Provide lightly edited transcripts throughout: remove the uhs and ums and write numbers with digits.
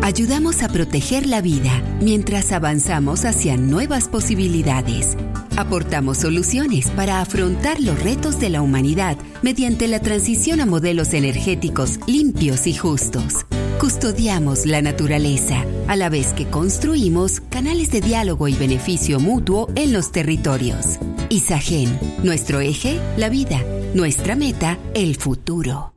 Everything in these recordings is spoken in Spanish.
Ayudamos a proteger la vida mientras avanzamos hacia nuevas posibilidades. Aportamos soluciones para afrontar los retos de la humanidad mediante la transición a modelos energéticos limpios y justos. Custodiamos la naturaleza, a la vez que construimos canales de diálogo y beneficio mutuo en los territorios. Isagen, nuestro eje, la vida. Nuestra meta, el futuro.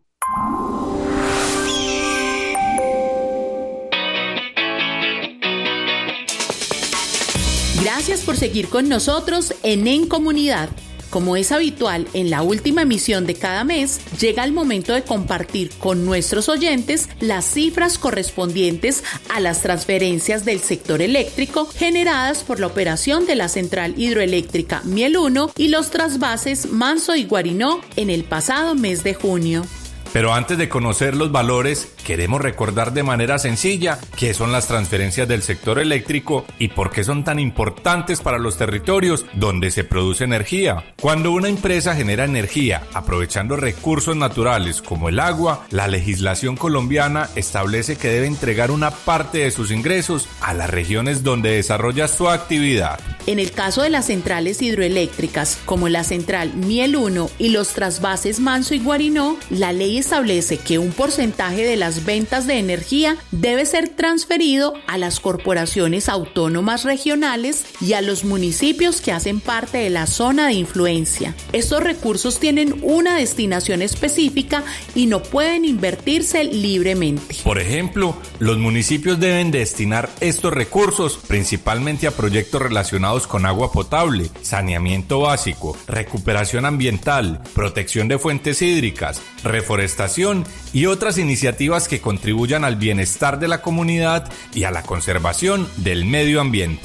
Gracias por seguir con nosotros en Comunidad. Como es habitual en la última emisión de cada mes, llega el momento de compartir con nuestros oyentes las cifras correspondientes a las transferencias del sector eléctrico generadas por la operación de la central hidroeléctrica Miel 1 y los trasvases Manso y Guarinó en el pasado mes de junio. Pero antes de conocer los valores, queremos recordar de manera sencilla qué son las transferencias del sector eléctrico y por qué son tan importantes para los territorios donde se produce energía. Cuando una empresa genera energía aprovechando recursos naturales como el agua, la legislación colombiana establece que debe entregar una parte de sus ingresos a las regiones donde desarrolla su actividad. En el caso de las centrales hidroeléctricas, como la central Miel 1 y los trasvases Manso y Guarinó, la ley establece que un porcentaje de las ventas de energía debe ser transferido a las corporaciones autónomas regionales y a los municipios que hacen parte de la zona de influencia. Estos recursos tienen una destinación específica y no pueden invertirse libremente. Por ejemplo, los municipios deben destinar estos recursos principalmente a proyectos relacionados con agua potable, saneamiento básico, recuperación ambiental, protección de fuentes hídricas, reforestación y otras iniciativas que contribuyan al bienestar de la comunidad y a la conservación del medio ambiente.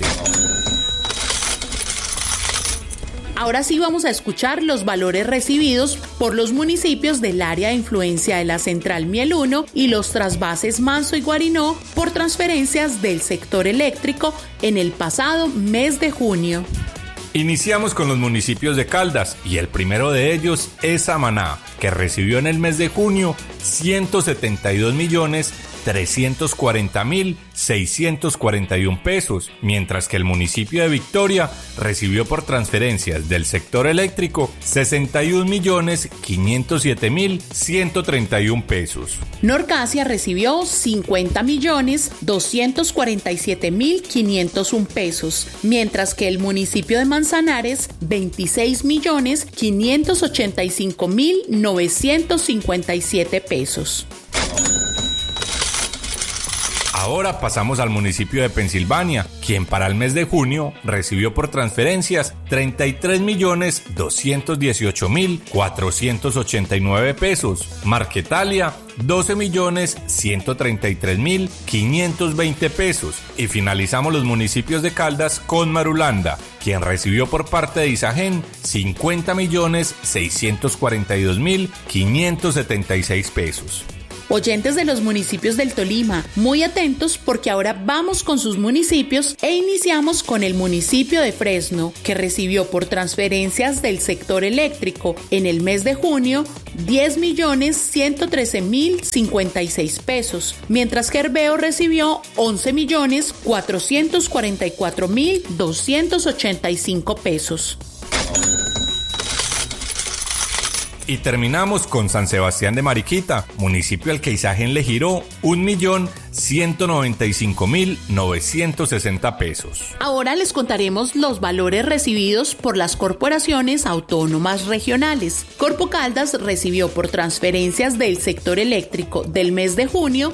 Ahora sí vamos a escuchar los valores recibidos por los municipios del área de influencia de la central Miel 1 y los trasvases Manso y Guarinó por transferencias del sector eléctrico en el pasado mes de junio. Iniciamos con los municipios de Caldas y el primero de ellos es Samaná, que recibió en el mes de junio 172.340.641 pesos, mientras que el municipio de Victoria recibió por transferencias del sector eléctrico 61.507.131 pesos. Norcasia recibió 50.247.501 pesos, mientras que el municipio de Manzanares 26.585.957 pesos. Ahora pasamos al municipio de Pensilvania, quien para el mes de junio recibió por transferencias 33.218.489 pesos, Marquetalia 12.133.520 pesos y finalizamos los municipios de Caldas con Marulanda, quien recibió por parte de Isagen 50.642.576 pesos. Oyentes de los municipios del Tolima, muy atentos porque ahora vamos con sus municipios e iniciamos con el municipio de Fresno, que recibió por transferencias del sector eléctrico en el mes de junio 10.113.056 pesos, mientras que Herbeo recibió 11.444.285 pesos. Y terminamos con San Sebastián de Mariquita, municipio al que Isagen le giró 1.195.960 pesos. Ahora les contaremos los valores recibidos por las corporaciones autónomas regionales. Corpo Caldas recibió por transferencias del sector eléctrico del mes de junio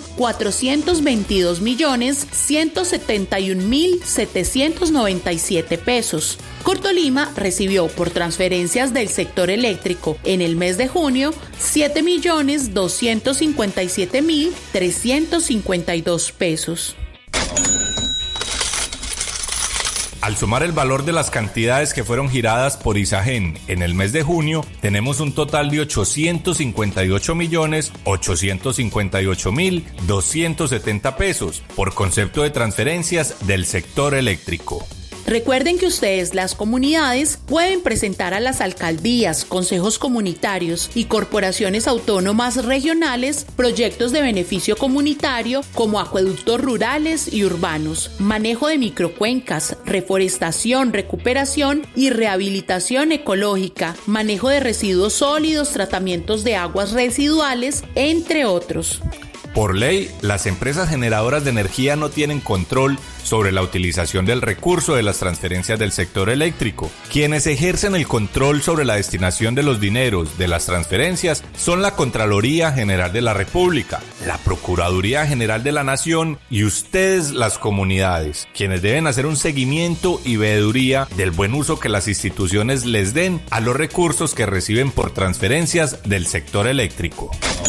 422.171.797 pesos. Cortolima recibió por transferencias del sector eléctrico en el mes de junio 7.257.352 pesos. Al sumar el valor de las cantidades que fueron giradas por Isagen en el mes de junio, tenemos un total de 858.858.270 pesos por concepto de transferencias del sector eléctrico. Recuerden que ustedes, las comunidades, pueden presentar a las alcaldías, consejos comunitarios y corporaciones autónomas regionales proyectos de beneficio comunitario como acueductos rurales y urbanos, manejo de microcuencas, reforestación, recuperación y rehabilitación ecológica, manejo de residuos sólidos, tratamientos de aguas residuales, entre otros. Por ley, las empresas generadoras de energía no tienen control sobre la utilización del recurso de las transferencias del sector eléctrico. Quienes ejercen el control sobre la destinación de los dineros de las transferencias son la Contraloría General de la República, la Procuraduría General de la Nación y ustedes, las comunidades, quienes deben hacer un seguimiento y veeduría del buen uso que las instituciones les den a los recursos que reciben por transferencias del sector eléctrico.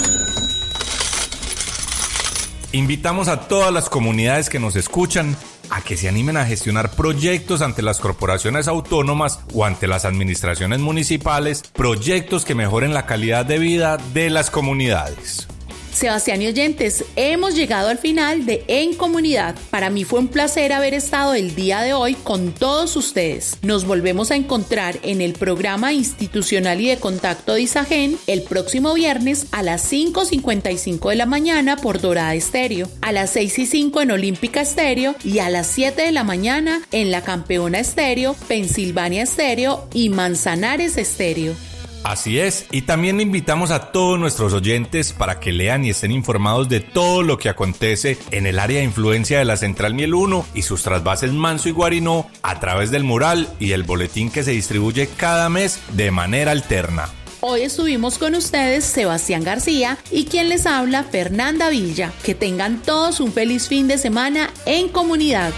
Invitamos a todas las comunidades que nos escuchan a que se animen a gestionar proyectos ante las corporaciones autónomas o ante las administraciones municipales, proyectos que mejoren la calidad de vida de las comunidades. Sebastián y oyentes, hemos llegado al final de En Comunidad. Para mí fue un placer haber estado el día de hoy con todos ustedes. Nos volvemos a encontrar en el programa institucional y de contacto de Isagen el próximo viernes a las 5:55 de la mañana por Dorada Estéreo, a las 6:05 en Olímpica Estéreo y a las 7 de la mañana en La Campeona Estéreo, Pensilvania Estéreo y Manzanares Estéreo. Así es, y también invitamos a todos nuestros oyentes para que lean y estén informados de todo lo que acontece en el área de influencia de la Central Miel 1 y sus trasvases Manso y Guarinó a través del mural y el boletín que se distribuye cada mes de manera alterna. Hoy estuvimos con ustedes Sebastián García y quien les habla Fernanda Villa. Que tengan todos un feliz fin de semana en comunidad.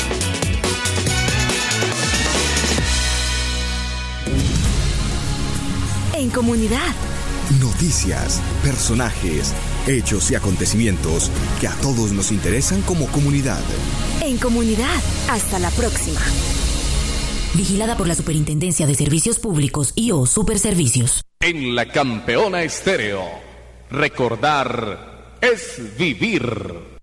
En Comunidad. Noticias, personajes, hechos y acontecimientos que a todos nos interesan como comunidad. En Comunidad. Hasta la próxima. Vigilada por la Superintendencia de Servicios Públicos y/o Superservicios. En La Campeona Estéreo, recordar es vivir.